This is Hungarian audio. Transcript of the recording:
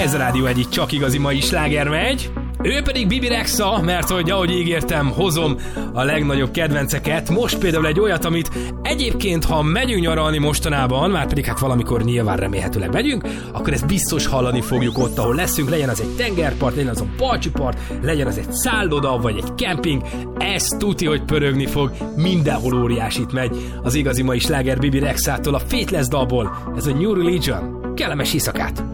Ez a Rádió Egyik csak igazi mai sláger megy. Ő pedig Bibi Rexha, mert hogy ahogy ígértem, hozom a legnagyobb kedvenceket. Most például egy olyat, amit egyébként, ha megyünk nyaralni mostanában, már pedig hát valamikor nyilván remélhetőleg megyünk, akkor ezt biztos hallani fogjuk ott, ahol leszünk, legyen az egy tengerpart, legyen az a Balcsi-part, legyen az egy szálloda, vagy egy kemping. Ez tuti, hogy pörögni fog, mindenhol óriásit megy az igazi mai sláger Bibi Rexától, a Faithless dalból. Ez a New Religion. Kellemes éjszakát!